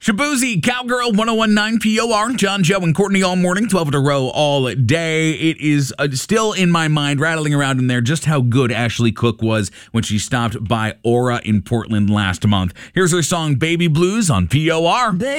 Shabuzi, Cowgirl, 1019 POR, John, Joe, and Courtney all morning, 12 in a row all day. It is still in my mind, rattling around in there, just how good Ashley Cook was when she stopped by Aura in Portland last month. Here's her song, Baby Blues, on POR.